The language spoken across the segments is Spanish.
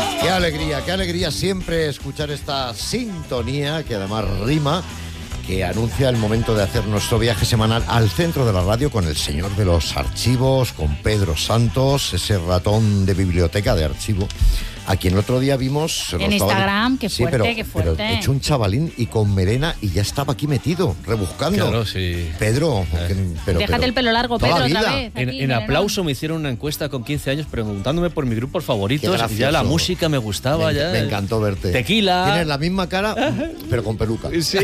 Qué alegría siempre escuchar esta sintonía, que además rima, que anuncia el momento de hacer nuestro viaje semanal al centro de la radio con el señor de los archivos, con Pedro Santos, ese ratón de biblioteca de archivo, a quien el otro día vimos en Instagram. Qué fuerte, qué fuerte. Pero hecho un chavalín y con melena y ya estaba aquí metido, rebuscando. Claro, sí. Pedro, déjate el pelo largo, Pedro, otra vez. En Aplauso me hicieron una encuesta con 15 años preguntándome por mis grupos favoritos y ya la música me gustaba. Me encantó verte. Tequila. Tienes la misma cara, pero con peluca. Sí.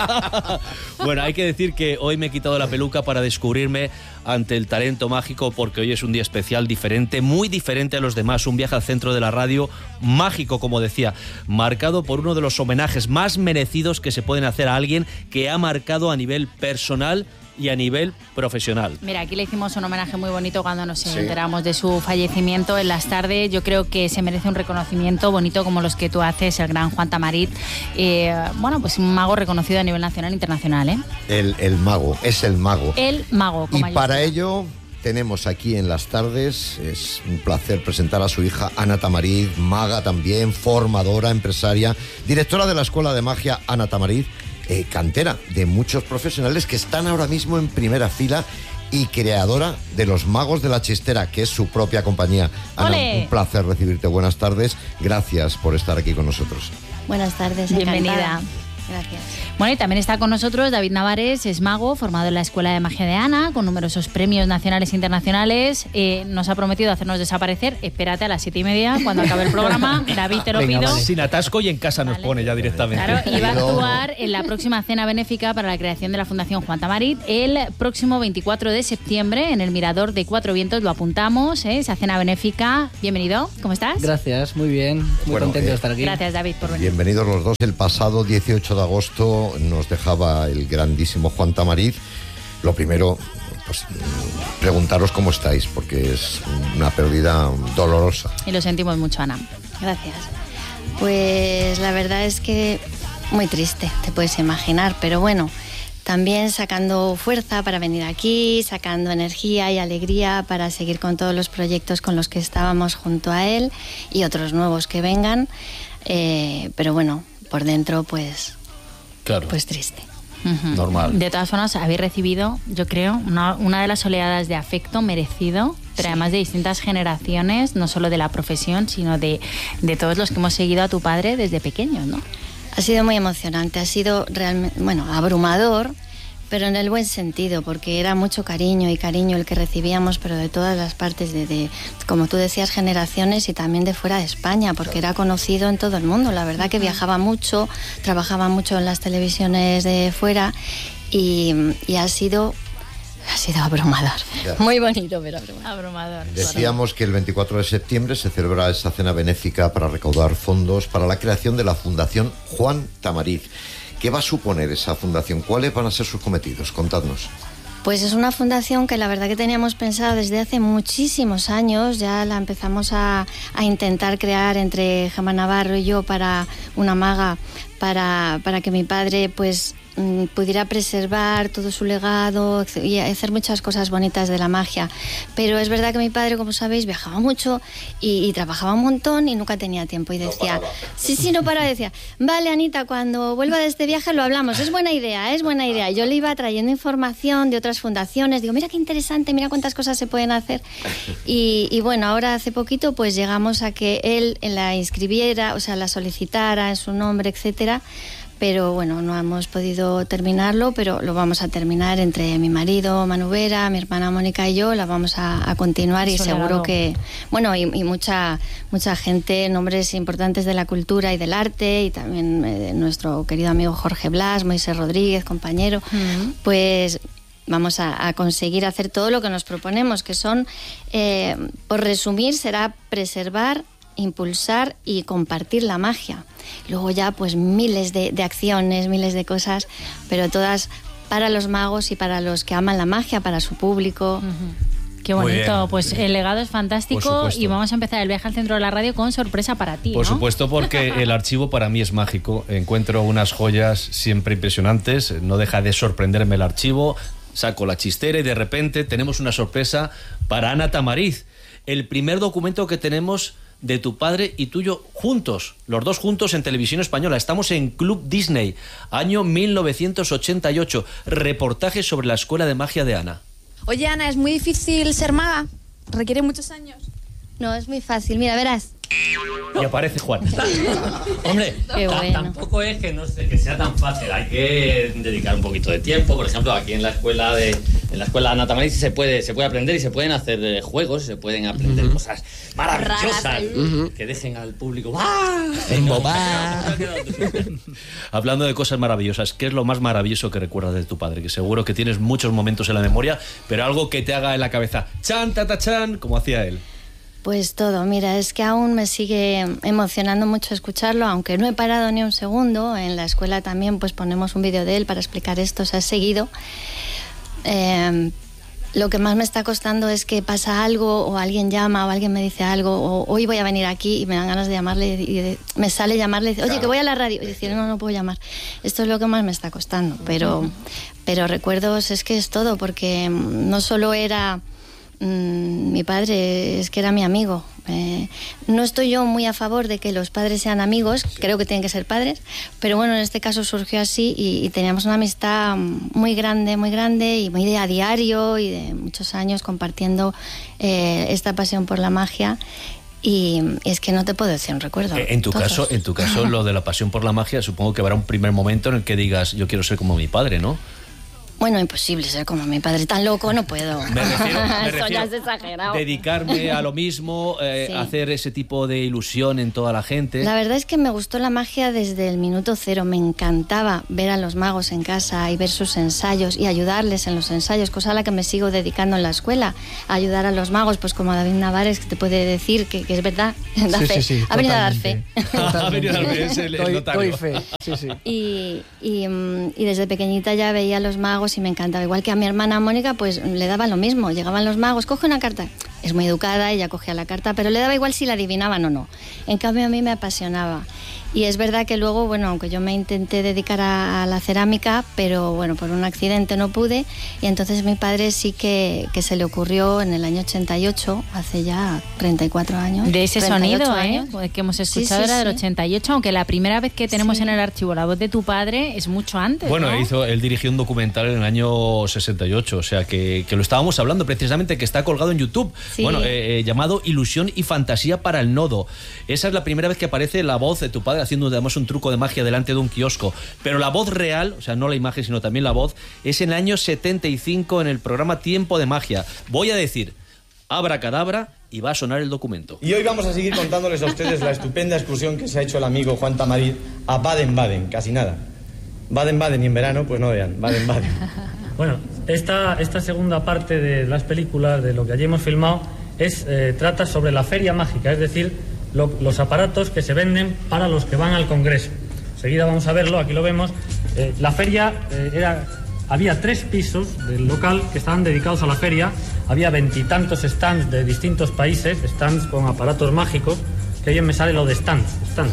Bueno, hay que decir que hoy me he quitado la peluca para descubrirme ante el talento mágico, porque hoy es un día especial, diferente, muy diferente a los demás. Un viaje al centro de la radio mágico, como decía, marcado por uno de los homenajes más merecidos que se pueden hacer a alguien que ha marcado a nivel personal y a nivel profesional. Mira, aquí le hicimos un homenaje muy bonito cuando nos enteramos de su fallecimiento en las tardes. Yo creo que se merece un reconocimiento bonito como los que tú haces, el gran Juan Tamarit. Bueno, pues un mago reconocido a nivel nacional e internacional, ¿eh? El mago, es el mago. El mago. Y para ello tenemos aquí en las tardes, es un placer presentar a su hija Ana Tamarit, maga también, formadora, empresaria, directora de la Escuela de Magia Ana Tamarit, cantera de muchos profesionales que están ahora mismo en primera fila, y creadora de Los Magos de la Chistera, que es su propia compañía. Ana, ¡Olé! Un placer recibirte. Buenas tardes. Gracias por estar aquí con nosotros. Buenas tardes. Bienvenida. Encantada. Gracias. Bueno, y también está con nosotros David Navares, es mago, formado en la Escuela de Magia de Ana, con numerosos premios nacionales e internacionales. Nos ha prometido hacernos desaparecer. Espérate a las 7:30, cuando acabe el programa. David, te lo pido. Vale. Sin atasco y en casa nos pone ya directamente. Claro, y va a actuar en la próxima cena benéfica para la creación de la Fundación Juan Tamarit el próximo 24 de septiembre en el Mirador de Cuatro Vientos. Lo apuntamos, esa cena benéfica. Bienvenido, ¿cómo estás? Gracias, muy bien. Muy contento de estar aquí. Gracias, David, por venir. Bienvenidos los dos. El pasado 18 de agosto nos dejaba el grandísimo Juan Tamarit. Lo primero, pues preguntaros cómo estáis, porque es una pérdida dolorosa. Y lo sentimos mucho, Ana. Gracias. Pues la verdad es que muy triste, te puedes imaginar, pero bueno, también sacando fuerza para venir aquí, sacando energía y alegría para seguir con todos los proyectos con los que estábamos junto a él y otros nuevos que vengan, pero bueno, por dentro pues triste. Normal. De todas formas, habéis recibido, yo creo, una de las oleadas de afecto merecido, pero además de distintas generaciones, no solo de la profesión, sino de todos los que hemos seguido a tu padre desde pequeños, ¿no? Ha sido muy emocionante, ha sido realmente, abrumador, pero en el buen sentido, porque era mucho cariño el que recibíamos, pero de todas las partes, de como tú decías, generaciones y también de fuera de España, porque era conocido en todo el mundo. La verdad que viajaba mucho, trabajaba mucho en las televisiones de fuera y ha sido abrumador. Ya. Muy bonito, pero Abrumador. Decíamos que el 24 de septiembre se celebra esa cena benéfica para recaudar fondos para la creación de la Fundación Juan Tamarit. ¿Qué va a suponer esa fundación? ¿Cuáles van a ser sus cometidos? Contadnos. Pues es una fundación que la verdad que teníamos pensado desde hace muchísimos años. Ya la empezamos a intentar crear entre Gemma Navarro y yo para una maga, para que mi padre pues pudiera preservar todo su legado y hacer muchas cosas bonitas de la magia. Pero es verdad que mi padre, como sabéis, viajaba mucho y trabajaba un montón y nunca tenía tiempo. Y decía, no paraba, decía, vale, Anita, cuando vuelva de este viaje lo hablamos, es buena idea. Yo le iba trayendo información de otras fundaciones, digo, mira qué interesante, mira cuántas cosas se pueden hacer. Y bueno, ahora hace poquito pues llegamos a que él la inscribiera, o sea, la solicitara en su nombre, etcétera. Pero bueno, no hemos podido terminarlo, pero lo vamos a terminar entre mi marido Manu Vera, mi hermana Mónica y yo, la vamos a continuar y seguro que, bueno, y mucha gente, nombres importantes de la cultura y del arte, y también nuestro querido amigo Jorge Blas, Moisés Rodríguez, compañero, pues vamos a conseguir hacer todo lo que nos proponemos, que son, por resumir, será preservar, impulsar y compartir la magia. Luego ya pues miles de acciones, miles de cosas, pero todas para los magos y para los que aman la magia, para su público. Qué bonito, pues el legado es fantástico y vamos a empezar el viaje al centro de la radio con sorpresa para ti, Por ¿no? supuesto, porque el archivo para mí es mágico. Encuentro unas joyas siempre impresionantes, no deja de sorprenderme el archivo. Saco la chistera y de repente tenemos una sorpresa para Ana Tamarit. El primer documento que tenemos de tu padre y tuyo juntos, los dos juntos en Televisión Española. Estamos en Club Disney, año 1988. Reportaje sobre la escuela de magia de Ana. Oye, Ana, ¿es muy difícil ser maga? ¿Requiere muchos años? No, es muy fácil, mira, verás. Y aparece Juan. Hombre, bueno. Tampoco es que, no sé, que sea tan fácil. Hay que dedicar un poquito de tiempo. Por ejemplo, aquí en la escuela Ana Tamariz se puede aprender y se pueden hacer juegos, se pueden aprender cosas maravillosas que dejen al público Hablando de cosas maravillosas, ¿qué es lo más maravilloso que recuerdas de tu padre? Que seguro que tienes muchos momentos en la memoria, pero algo que te haga en la cabeza chan, chan, como hacía él. Pues todo, mira, es que aún me sigue emocionando mucho escucharlo, aunque no he parado ni un segundo. En la escuela también pues ponemos un vídeo de él para explicar esto, se ha seguido. Lo que más me está costando es que pasa algo, o alguien llama, o alguien me dice algo, o hoy voy a venir aquí y me dan ganas de llamarle, y me sale llamarle y dice, oye, que voy a la radio, y decir, no puedo llamar. Esto es lo que más me está costando, pero recuerdos es que es todo, porque no solo era mi padre, es que era mi amigo. No estoy yo muy a favor de que los padres sean amigos, creo que tienen que ser padres, pero bueno, en este caso surgió así y teníamos una amistad muy grande y muy de a diario y de muchos años compartiendo esta pasión por la magia. Y es que no te puedo decir un recuerdo. En tu caso, lo de la pasión por la magia, supongo que habrá un primer momento en el que digas, yo quiero ser como mi padre, ¿no? Bueno, imposible ser como mi padre, tan loco no puedo. Me refiero, Eso ya es exagerado. Dedicarme a lo mismo, sí. Hacer ese tipo de ilusión en toda la gente. La verdad es que me gustó la magia desde el minuto cero. Me encantaba ver a los magos en casa y ver sus ensayos y ayudarles en los ensayos, cosa a la que me sigo dedicando en la escuela, a ayudar a los magos, pues como David Navares, que te puede decir que es verdad. Sí, ha venido a dar fe. Ha venido a dar fe, es el notario. Doy fe, sí. Y desde pequeñita ya veía a los magos y me encantaba. Igual que a mi hermana Mónica, pues le daba lo mismo. Llegaban los magos, coge una carta. Es muy educada, ella cogía la carta, pero le daba igual si la adivinaban o no. En cambio, a mí me apasionaba. Y es verdad que luego, bueno, aunque yo me intenté dedicar a la cerámica, pero bueno, por un accidente no pude. Y entonces mi padre sí que se le ocurrió en el año 88, hace ya 34 años. De ese sonido, años. Que hemos escuchado era del 88, aunque la primera vez que tenemos en el archivo la voz de tu padre es mucho antes. Bueno, ¿no? él dirigió un documental en el año 68, o sea que lo estábamos hablando precisamente, que está colgado en YouTube, sí. Bueno, llamado Ilusión y Fantasía para el Nodo. Esa es la primera vez que aparece la voz de tu padre haciendo además un truco de magia delante de un kiosco, pero la voz real, o sea, no la imagen sino también la voz, es en el año 75 en el programa Tiempo de Magia. Voy a decir abracadabra y va a sonar el documento. Y hoy vamos a seguir contándoles a ustedes la estupenda excursión que se ha hecho el amigo Juan Tamariz a Baden-Baden, casi nada. Baden-Baden y en verano, pues no vean, Baden-Baden. Bueno, esta segunda parte de las películas, de lo que allí hemos filmado, trata sobre la feria mágica, es decir, los aparatos que se venden para los que van al Congreso. Enseguida vamos a verlo, aquí lo vemos. La feria había 3 pisos del local que estaban dedicados a la feria, había 20 y tantos stands de distintos países, stands con aparatos mágicos, que bien me sale lo de stands.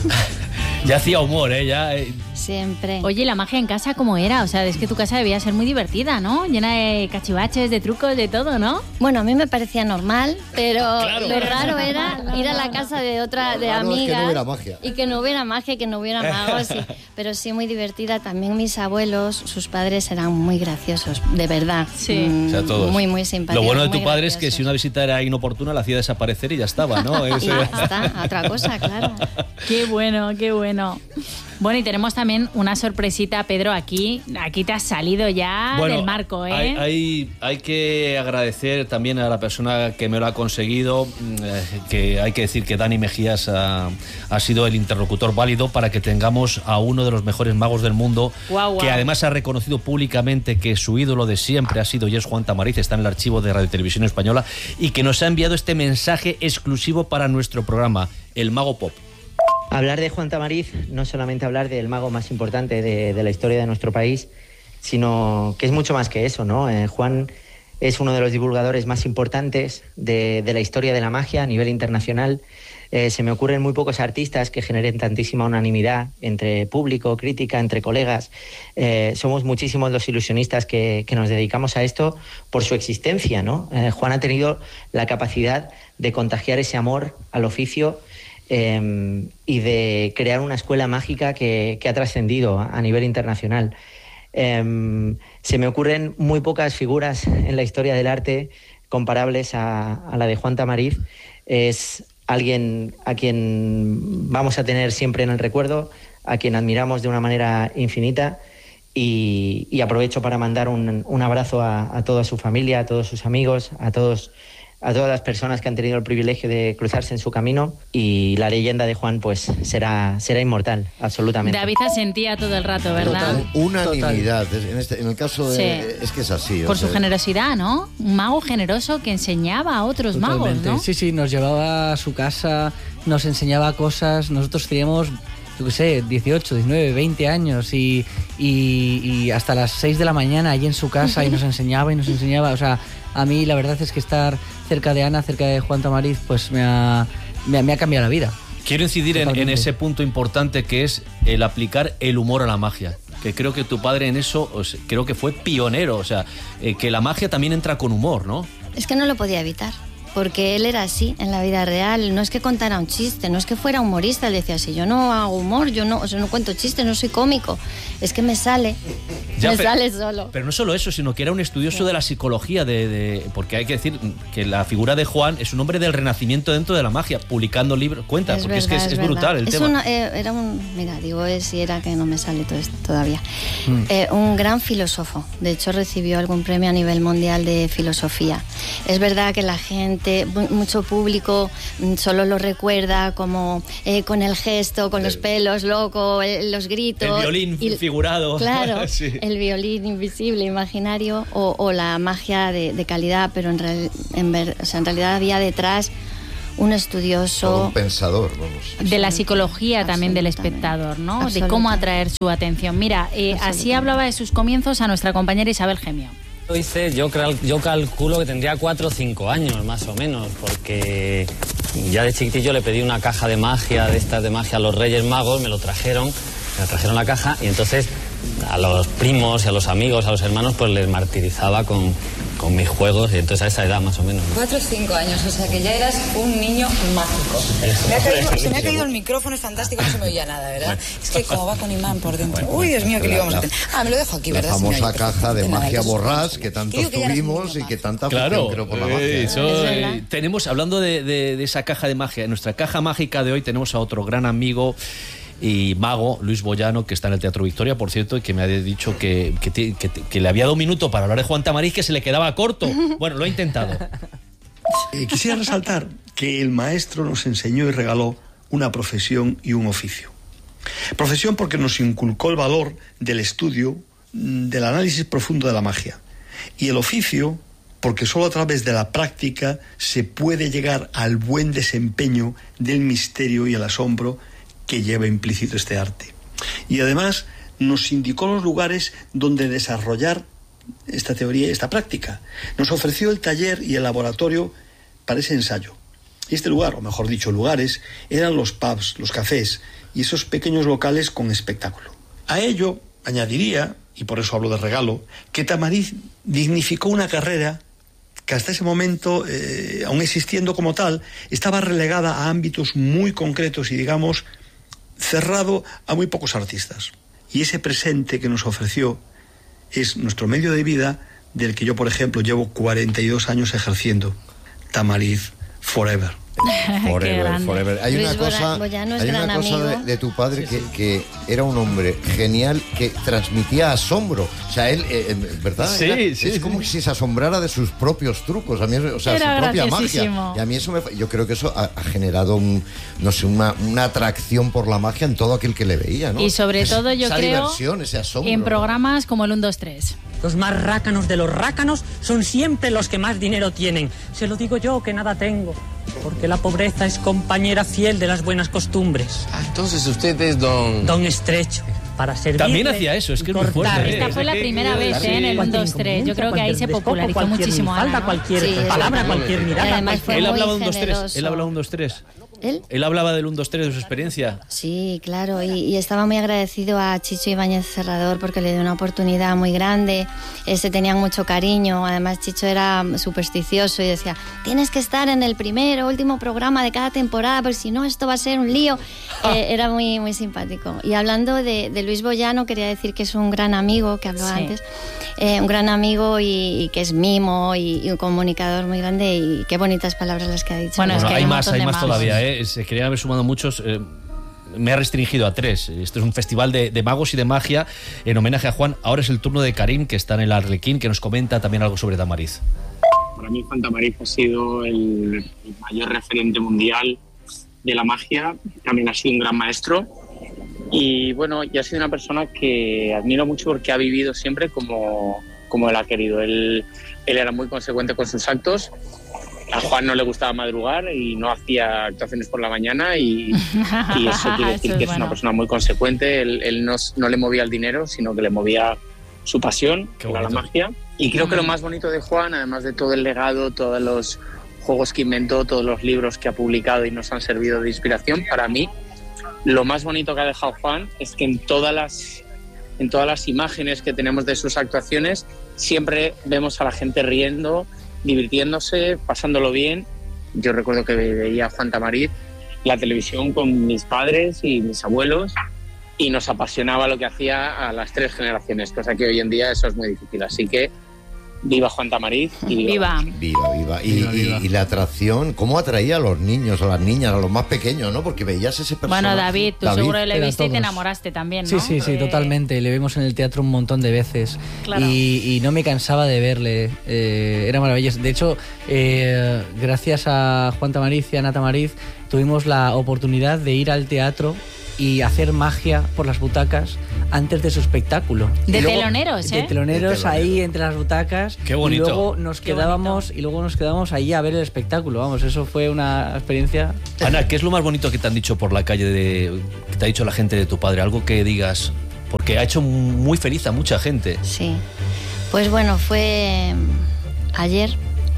Ya hacía humor, ya... Siempre. Oye, ¿la magia en casa cómo era? O sea, es que tu casa debía ser muy divertida, ¿no? Llena de cachivaches, de trucos, de todo, ¿no? Bueno, a mí me parecía normal, pero claro. Lo raro era ir a la casa de amigas. Es que no hubiera magia. Y que no hubiera magia, que no hubiera magos. Pero sí muy divertida. También mis abuelos, sus padres eran muy graciosos, de verdad. Sí. O sea, todos. Muy, muy simpáticos. Lo bueno de tu muy padre graciosos. es que si una visita era inoportuna la hacía desaparecer y ya estaba, ¿no? Y ya está, otra cosa, claro. Qué bueno, qué bueno. Bueno, y tenemos también una sorpresita, Pedro, aquí te has salido ya del marco, ¿eh? Hay que agradecer también a la persona que me lo ha conseguido, que hay que decir que Dani Mejías ha sido el interlocutor válido para que tengamos a uno de los mejores magos del mundo, que además ha reconocido públicamente que su ídolo de siempre ha sido y es Juan Tamariz, está en el archivo de Radio Televisión Española, y que nos ha enviado este mensaje exclusivo para nuestro programa, El Mago Pop. Hablar de Juan Tamariz no es solamente hablar del mago más importante de la historia de nuestro país, sino que es mucho más que eso, ¿no? Juan es uno de los divulgadores más importantes de la historia de la magia a nivel internacional. Se me ocurren muy pocos artistas que generen tantísima unanimidad entre público, crítica, entre colegas. Somos muchísimos los ilusionistas que nos dedicamos a esto por su existencia, ¿no? Juan ha tenido la capacidad de contagiar ese amor al oficio y de crear una escuela mágica que ha trascendido a nivel internacional. Se me ocurren muy pocas figuras en la historia del arte comparables a la de Juan Tamariz. Es alguien a quien vamos a tener siempre en el recuerdo, a quien admiramos de una manera infinita, y aprovecho para mandar un abrazo a toda su familia, a todos sus amigos, a todas las personas que han tenido el privilegio de cruzarse en su camino, y la leyenda de Juan pues será inmortal, absolutamente. David asentía todo el rato, ¿verdad? Total, unanimidad. En el caso de... Es que es así. Por su generosidad, ¿no? Un mago generoso que enseñaba a otros magos, ¿no? Sí, nos llevaba a su casa, nos enseñaba cosas. Nosotros teníamos, yo qué sé, 18, 19, 20 años y hasta las 6 de la mañana allí en su casa y nos enseñaba. O sea, a mí la verdad es que estar cerca de Ana, cerca de Juan Tamariz, pues me ha cambiado la vida. Quiero incidir en ese punto importante que es el aplicar el humor a la magia. Que creo que tu padre en eso, creo que fue pionero. O sea, que la magia también entra con humor, ¿no? Es que no lo podía evitar, porque él era así en la vida real. No es que contara un chiste, no es que fuera humorista. Él decía, si yo no hago humor, yo no cuento chistes, no soy cómico. Es que me sale sale solo. Pero no solo eso, sino que era un estudioso de la psicología, porque hay que decir que la figura de Juan es un hombre del Renacimiento dentro de la magia, publicando libros. Cuenta, porque verdad, es brutal el tema. Era que no me sale todo esto todavía. Un gran filósofo. De hecho, recibió algún premio a nivel mundial de filosofía. Es verdad que la gente, mucho público, solo lo recuerda como con el gesto, con los pelos locos, los gritos. El violín figurado. Claro, sí. El violín invisible, imaginario, o la magia de calidad, pero en realidad había detrás un estudioso... Todo un pensador, vamos. De la psicología también del espectador, ¿no? De cómo atraer su atención. Mira, así hablaba de sus comienzos a nuestra compañera Isabel Gemio. Yo calculo que tendría 4 o 5 años, más o menos, porque ya de chiquitillo le pedí una caja de magia, de estas de magia a los Reyes Magos, me trajeron la caja, y entonces a los primos y a los amigos, a los hermanos, pues les martirizaba con mis juegos, y entonces a esa edad más o menos. 4 o 5 años, o sea que ya eras un niño mágico. Se me ha caído el micrófono, es fantástico, no se me oía nada, ¿verdad? Es que como va con imán por dentro. Uy, Dios mío, que le íbamos a tener. Me lo dejo aquí, ¿verdad? La famosa caja de magia borrás que tantos tuvimos y que tanta afición creo por la magia. Tenemos, hablando de esa caja de magia, en nuestra caja mágica de hoy tenemos a otro gran amigo y mago, Luis Boyano, que está en el Teatro Victoria, por cierto, y que me ha dicho que le había dado un minuto para hablar de Juan Tamariz, que se le quedaba corto. Bueno, lo ha intentado. Quisiera resaltar que el maestro nos enseñó y regaló una profesión y un oficio. Profesión porque nos inculcó el valor del estudio, del análisis profundo de la magia. Y el oficio porque solo a través de la práctica se puede llegar al buen desempeño del misterio y el asombro que lleva implícito este arte. Y además nos indicó los lugares donde desarrollar esta teoría y esta práctica. Nos ofreció el taller y el laboratorio para ese ensayo. Y este lugar, o mejor dicho, lugares, eran los pubs, los cafés y esos pequeños locales con espectáculo. A ello añadiría, y por eso hablo de regalo, que Tamariz dignificó una carrera que hasta ese momento, aún existiendo como tal, estaba relegada a ámbitos muy concretos y, digamos, cerrado a muy pocos artistas. Y ese presente que nos ofreció es nuestro medio de vida, del que yo, por ejemplo, llevo 42 años ejerciendo. Tamariz Forever. Forever. Hay una cosa de tu padre que era un hombre genial que transmitía asombro. O sea, él, ¿verdad? Es como si se asombrara de sus propios trucos. A mí, o sea, su propia magia. Y a mí eso yo creo que eso ha generado una atracción por la magia en todo aquel que le veía, ¿no? Y sobre todo yo creo ese asombro, en programas como el 1, 2, 3. Los más rácanos de los rácanos son siempre los que más dinero tienen. Se lo digo yo, que nada tengo, porque la pobreza es compañera fiel de las buenas costumbres. Entonces usted es don Estrecho, para servirle. También hacía eso, es que es muy fuerte. Esta fue la primera vez en el 1, 2, 3. Yo creo que ahí se popularizó muchísimo. Falta cualquier palabra, cualquier mirada. Él hablaba 1, 2, 3. Él hablaba 1, 2, 3. Él hablaba del 1, 2, 3 de su experiencia. Sí, claro, y estaba muy agradecido a Chicho Ibáñez Serrador porque le dio una oportunidad muy grande. Se tenían mucho cariño. Además, Chicho era supersticioso y decía: tienes que estar en el último programa de cada temporada, porque si no esto va a ser un lío. Era muy, muy simpático. Y hablando de Luis Boyano, quería decir que es un gran amigo, que habló antes, un gran amigo y que es mimo y un comunicador muy grande, y qué bonitas palabras las que ha dicho. Bueno, es que hay más todavía, Se querían haber sumado muchos. Me ha restringido a 3. Esto es un festival de magos y de magia en homenaje a Juan. Ahora es el turno de Karim, que está en el Arlequín, que nos comenta también algo sobre Tamariz. Para mí Juan Tamariz ha sido el mayor referente mundial de la magia. También ha sido un gran maestro. Y bueno, y ha sido una persona que admiro mucho porque ha vivido siempre como él ha querido. Él era muy consecuente con sus actos. A Juan no le gustaba madrugar y no hacía actuaciones por la mañana y eso quiere decir que es una persona muy consecuente. Él no le movía el dinero, sino que le movía su pasión, que era la magia. Y creo que lo más bonito de Juan, además de todo el legado, todos los juegos que inventó, todos los libros que ha publicado y nos han servido de inspiración, para mí, lo más bonito que ha dejado Juan es que en todas las imágenes que tenemos de sus actuaciones siempre vemos a la gente riendo, divirtiéndose, pasándolo bien. Yo recuerdo que veía a Juan Tamariz la televisión con mis padres y mis abuelos y nos apasionaba lo que hacía a las 3 generaciones, cosa que hoy en día eso es muy difícil. Así que viva Juan Tamariz y viva. Viva. Y la atracción, ¿cómo atraía a los niños, a las niñas, a los más pequeños, ¿no? Porque veías ese personaje. Bueno, David, tú seguro le viste y te enamoraste también, ¿no? Sí, totalmente. Le vimos en el teatro un montón de veces. Claro. Y no me cansaba de verle. Era maravilloso. De hecho, gracias a Juan Tamariz y a Ana Tamariz, tuvimos la oportunidad de ir al teatro y hacer magia por las butacas antes de su espectáculo. De teloneros, De teloneros ahí entre las butacas. Qué bonito. Y luego nos quedábamos ahí a ver el espectáculo. Vamos, eso fue una experiencia. Ana, ¿qué es lo más bonito que te han dicho por la calle, que te ha dicho la gente de tu padre? Algo que digas, porque ha hecho muy feliz a mucha gente. Sí. Pues bueno, fue ayer.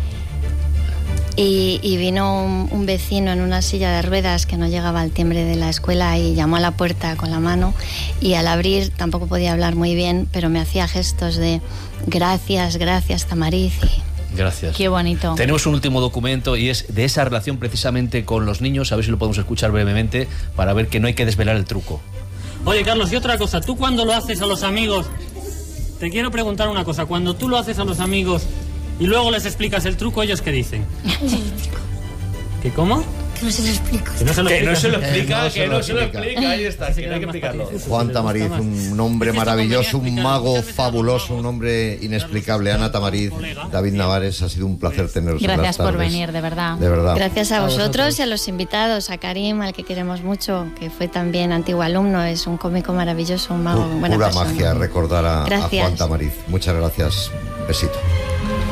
Y vino un vecino en una silla de ruedas que no llegaba al timbre de la escuela y llamó a la puerta con la mano, y al abrir tampoco podía hablar muy bien, pero me hacía gestos de gracias Tamariz. Gracias. Qué bonito. Tenemos un último documento y es de esa relación precisamente con los niños, a ver si lo podemos escuchar brevemente para ver que no hay que desvelar el truco. Oye, Carlos, y otra cosa, tú cuando lo haces a los amigos, te quiero preguntar una cosa, cuando tú lo haces a los amigos y luego les explicas el truco, ¿ellos qué dicen? ¿Qué cómo? Que no se lo explico. Que no se lo explica, ahí está, que no hay que explicarlo. Juan Tamariz, un hombre maravilloso, un mago fabuloso, un hombre inexplicable. Ana Tamariz, David Navares, ha sido un placer teneros. Gracias por venir, de verdad. De verdad. Gracias a vosotros y a los invitados, a Karim, al que queremos mucho, que fue también antiguo alumno, es un cómico maravilloso, un mago, buena pura persona. Magia recordar a Gracias. Juan Tamariz. Muchas gracias. Besito.